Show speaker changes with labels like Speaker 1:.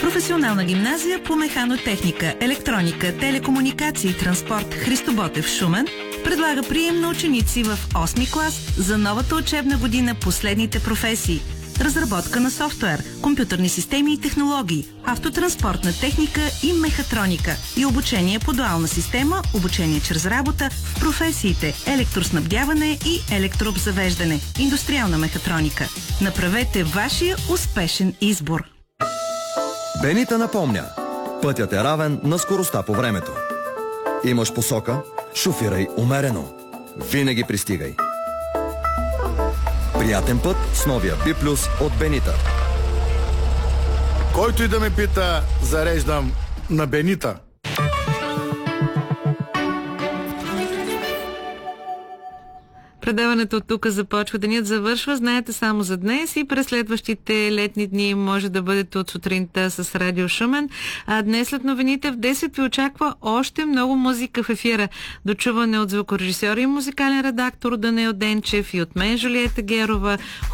Speaker 1: Професионална гимназия по механотехника, електроника, телекомуникации и транспорт Христо Ботев, Шумен предлага прием на ученици в 8 клас за новата учебна година по следните професии: разработка на софтуер, компютърни системи и технологии, автотранспортна техника и мехатроника и обучение по дуална система, обучение чрез работа в професиите електроснабдяване и електрообзавеждане, индустриална мехатроника. Направете вашия успешен избор.
Speaker 2: Бенита напомня: пътят е равен на скоростта по времето. Имаш посока, шофирай умерено. Винаги пристигай. Приятен път с новия B+ от Бенита.
Speaker 3: Който и да ме пита, зареждам на Бенита.
Speaker 4: Предаването от тук започва. Денят завършва. Знаете само за днес и през следващите летни дни може да бъдете от сутринта с Радио Шумен. А днес след новините в 10 ви очаква още много музика в ефира. Дочуване от звукорежисьор и музикален редактор Даниел Денчев и от мен Жулиета Герова.